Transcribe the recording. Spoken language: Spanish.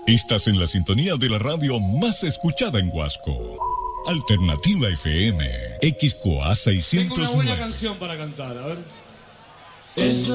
Estás en la sintonía de la radio más escuchada en Huasco. Alternativa FM, XQA 609. Tengo una buena canción para cantar, a ver.